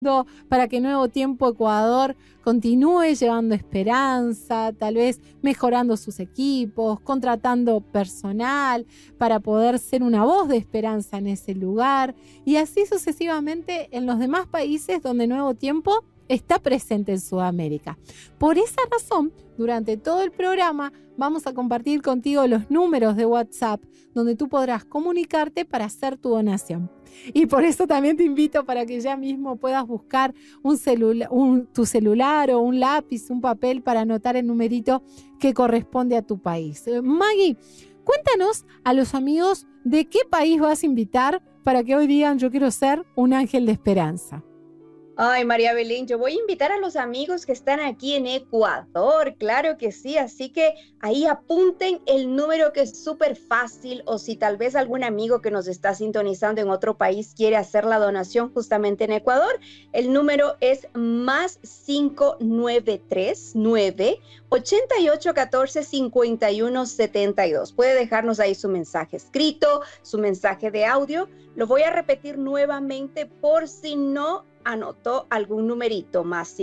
para que Nuevo Tiempo Ecuador continúe llevando esperanza, tal vez mejorando sus equipos, contratando personal para poder ser una voz de esperanza en ese lugar y así sucesivamente en los demás países donde Nuevo Tiempo está presente en Sudamérica. Por esa razón, durante todo el programa vamos a compartir contigo los números de WhatsApp donde tú podrás comunicarte para hacer tu donación. Y por eso también te invito para que ya mismo puedas buscar tu celular o un lápiz, un papel para anotar el numerito que corresponde a tu país. Maggie, cuéntanos a los amigos de qué país vas a invitar para que hoy digan yo quiero ser un ángel de esperanza. Ay, María Belén, yo voy a invitar a los amigos que están aquí en Ecuador, claro que sí, así que ahí apunten el número que es súper fácil o si tal vez algún amigo que nos está sintonizando en otro país quiere hacer la donación justamente en Ecuador, el número es más 593 8814 5172. Puede dejarnos ahí su mensaje escrito, su mensaje de audio. Lo voy a repetir nuevamente por si no anotó algún numerito, más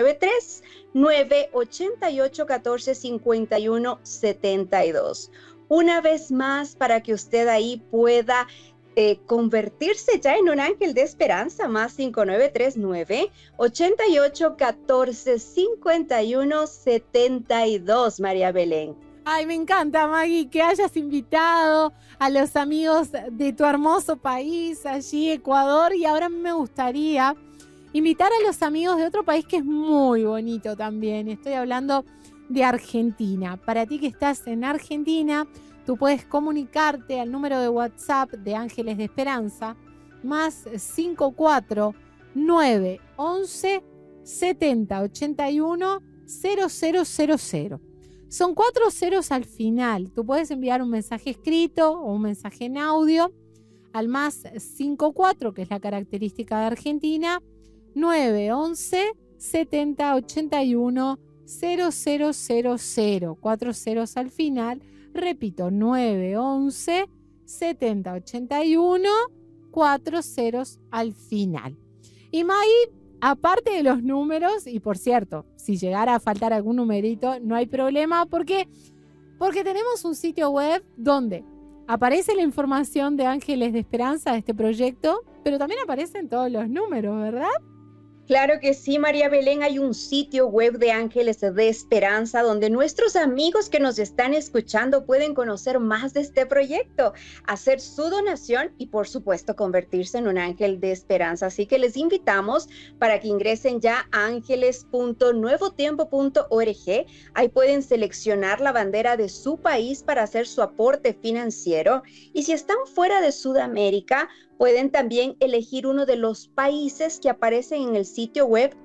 593-988-1451-72. Una vez más para que usted ahí pueda convertirse ya en un ángel de esperanza, más 5939-8814-51-72, María Belén. Ay, me encanta, Maggie, que hayas invitado a los amigos de tu hermoso país, allí Ecuador, y ahora me gustaría invitar a los amigos de otro país que es muy bonito también. Estoy hablando de Argentina. Para ti que estás en Argentina, tú puedes comunicarte al número de WhatsApp de Ángeles de Esperanza, más 54911 7081 0000. Son 4 ceros al final. Tú puedes enviar un mensaje escrito o un mensaje en audio al más 54, que es la característica de Argentina, 911 7081 0000. 4 ceros al final. Repito, 911 7081 4 ceros al final. Y Maggie, aparte de los números, y por cierto, si llegara a faltar algún numerito, no hay problema, porque tenemos un sitio web donde aparece la información de Ángeles de Esperanza de este proyecto, pero también aparecen todos los números, ¿verdad? Claro que sí, María Belén, hay un sitio web de Ángeles de Esperanza donde nuestros amigos que nos están escuchando pueden conocer más de este proyecto, hacer su donación y por supuesto convertirse en un ángel de esperanza. Así que les invitamos para que ingresen ya a ángeles.nuevotiempo.org. Ahí pueden seleccionar la bandera de su país para hacer su aporte financiero y si están fuera de Sudamérica, pueden también elegir uno de los países que aparecen en el sitio web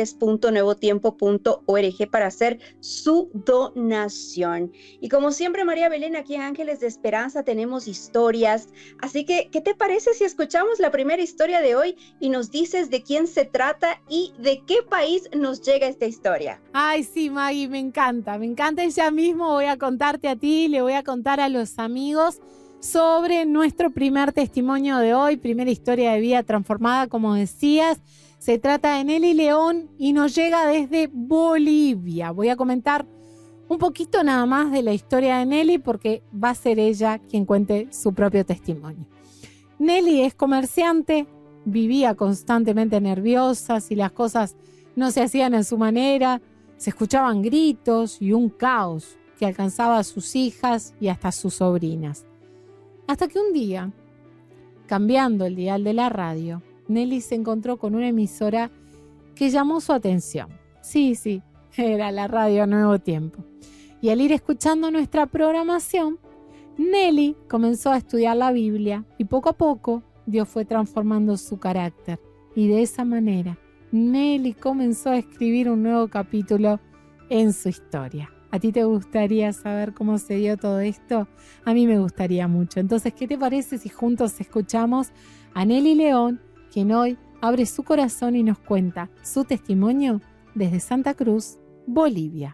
ángeles.nuevotiempo.org para hacer su donación. Y como siempre, María Belén, aquí en Ángeles de Esperanza tenemos historias. Así que, ¿qué te parece si escuchamos la primera historia de hoy y nos dices de quién se trata y de qué país nos llega esta historia? Ay, sí, Maggie, me encanta. Me encanta. Ya mismo voy a contarte a ti, le voy a contar a los amigos sobre nuestro primer testimonio de hoy, primera historia de vida transformada, como decías. Se trata de Nelly León y nos llega desde Bolivia. Voy a comentar un poquito nada más de la historia de Nelly porque va a ser ella quien cuente su propio testimonio. Nelly es comerciante, vivía constantemente nerviosa, si las cosas no se hacían a su manera, se escuchaban gritos y un caos que alcanzaba a sus hijas y hasta a sus sobrinas. Hasta que un día, cambiando el dial de la radio, Nelly se encontró con una emisora que llamó su atención. Sí, era la radio Nuevo Tiempo. Y al ir escuchando nuestra programación, Nelly comenzó a estudiar la Biblia y poco a poco Dios fue transformando su carácter. Y de esa manera, Nelly comenzó a escribir un nuevo capítulo en su historia. ¿A ti te gustaría saber cómo se dio todo esto? A mí me gustaría mucho. Entonces, ¿qué te parece si juntos escuchamos a Nelly León, quien hoy abre su corazón y nos cuenta su testimonio desde Santa Cruz, Bolivia?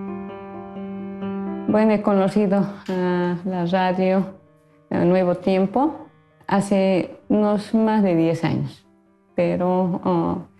Bueno, he conocido a la radio Nuevo Tiempo hace unos más de 10 años, pero